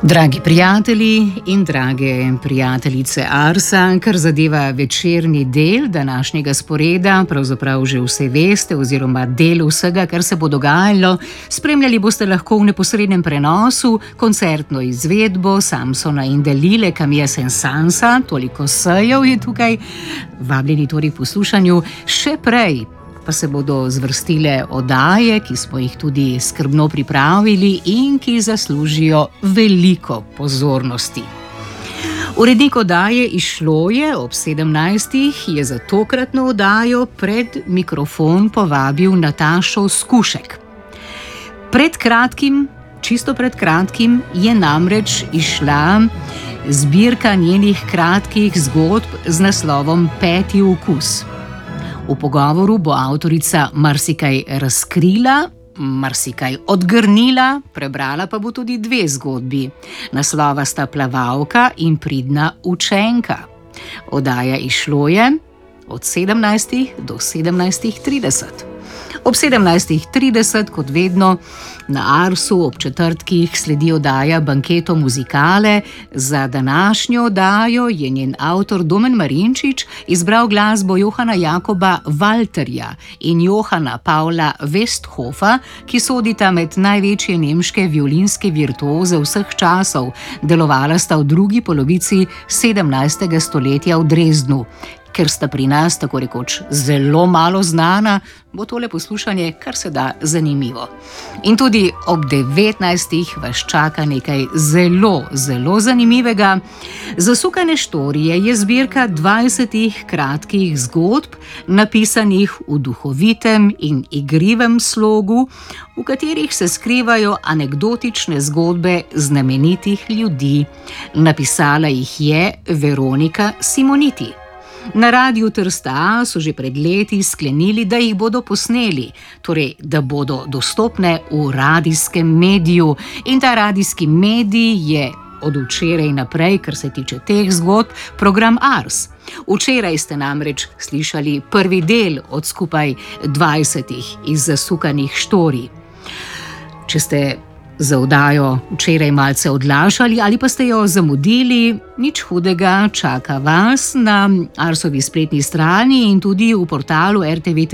Dragi prijatelji in drage prijateljice Arsa, kar zadeva večerni del današnjega sporeda, pravzaprav že vse veste oziroma del vsega, kar se bo dogajalo, spremljali boste lahko v neposrednem prenosu koncertno izvedbo Samsona in Dalile Camilla Saint-Sansa, toliko sejev je tukaj, vabljeni torej k poslušanju, še prej pa se bodo zvrstile oddaje, ki smo jih tudi skrbno pripravili in ki zaslužijo veliko pozornosti. Urednik oddaje Izšlo je ob 17. je za tokratno oddajo pred mikrofon povabil Natašo Skušek. Čisto pred kratkim je namreč izšla zbirka njenih kratkih zgodb z naslovom Peti okus. V pogovoru bo avtorica marsikaj razkrila, marsikaj odgrnila, prebrala pa bo tudi dve zgodbi. Naslova sta Plavalka in Pridna učenka. Oddaja Izšlo je od 17. do 17.30. Ob 17.30, kot vedno, na Arsu ob četrtkih sledi oddaja Banketo muzikale. Za današnjo oddajo je njen avtor Domen Marinčič izbral glasbo Johana Jakoba Walterja in Johana Paula Westhofa, ki sodita med največje nemške violinske virtuoze vseh časov. Delovala sta v drugi polovici 17. stoletja v Dresdnu. Ker sta pri nas tako rekoč zelo malo znana, bo tole poslušanje kar se da zanimivo. In tudi ob 19. vas čaka nekaj zelo, zelo zanimivega. Zasukane štorije je zbirka 20 kratkih zgodb, napisanih v duhovitem in igrivem slogu, v katerih se skrivajo anekdotične zgodbe znamenitih ljudi. Napisala jih je Veronika Simoniti. Na Radiu Trsta so že pred leti sklenili, da jih bodo posneli, torej da bodo dostopne v radijskem mediju. In ta radijski medij je od včeraj naprej, kar se tiče teh zgodb, program Ars. Včeraj ste namreč slišali prvi del od skupaj 20 iz zasukanih štorij. Če ste za oddajo včeraj malce odlašali ali pa ste jo zamudili, nič hudega, čaka vas na Arsovi spletni strani in tudi v portalu RTV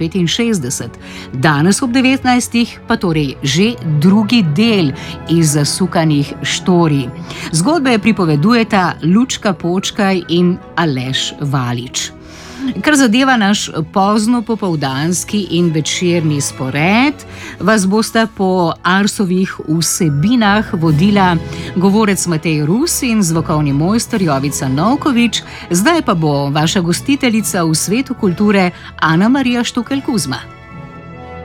365. Danes ob 19. pa torej že drugi del iz zasukanih štorij. Zgodbe pripovedujeta Lučka Počkaj in Aleš Valič. Kar zadeva naš pozno popoldanski in večerni spored, vas bosta po Arsovih vsebinah vodila govorec Matej Rus in zvokovni mojster Jovica Novkovič, zdaj pa bo vaša gostiteljica v svetu kulture Ana Marija Štukelj Kuzma.